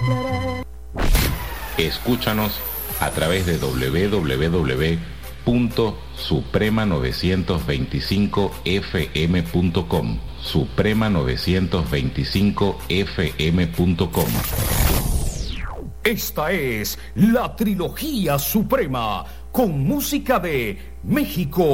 Escúchanos a través de www.suprema925fm.com, suprema925fm.com. Esta es la trilogía suprema con música de México.